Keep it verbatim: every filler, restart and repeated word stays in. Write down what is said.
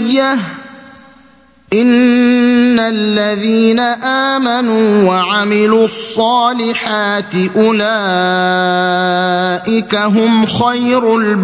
بَقِيَّةٍ ۗ إِنَّ الَّذِينَ آمَنُوا وَعَمِلُوا الصَّالِحَاتِ أُولَٰئِكَ هُمْ خَيْرُ الْبَرِيَّةِ